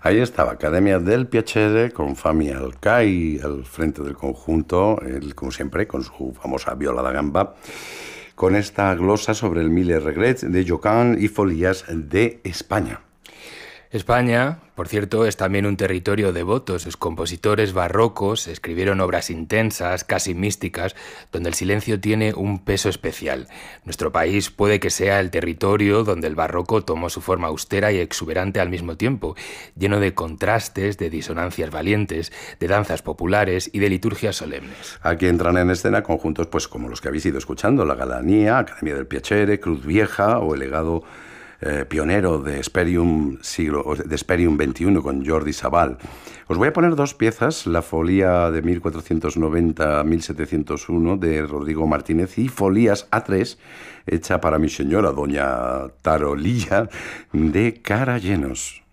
Ahí estaba, Academia del Piacere, con Fami Alcai al frente del conjunto, él, como siempre, con su famosa viola da gamba, con esta glosa sobre el Mille Regrets de Jocan y Folías de España. España, por cierto, es también un territorio devoto. Sus compositores barrocos escribieron obras intensas, casi místicas, donde el silencio tiene un peso especial. Nuestro país puede que sea el territorio donde el barroco tomó su forma austera y exuberante al mismo tiempo, lleno de contrastes, de disonancias valientes, de danzas populares y de liturgias solemnes. Aquí entran en escena conjuntos pues como los que habéis ido escuchando, La Galanía, Academia del Piacere, Cruz Vieja o el legado pionero de Sperium XXI con Jordi Sabal. Os voy a poner dos piezas, la Folía de 1490-1701 de Rodrigo Martínez y Folías A3, hecha para mi señora, doña Tarolilla, de Carallenos.